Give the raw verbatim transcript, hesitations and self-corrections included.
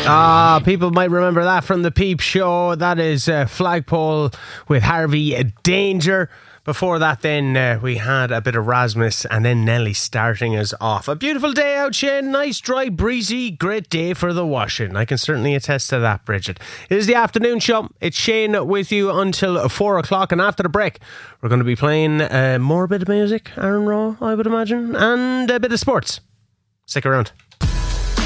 Ah, people might remember that from the Peep Show. That is uh, Flagpole with Harvey Danger. Before that, then, uh, we had a bit of Rasmus and then Nelly starting us off. A beautiful day out, Shane. Nice, dry, breezy, great day for the washing. I can certainly attest to that, Bridget. It is the afternoon show. It's Shane with you until four o'clock. And after the break, we're going to be playing uh, more bit of music, Aaron Raw, I would imagine, and a bit of sports. Stick around.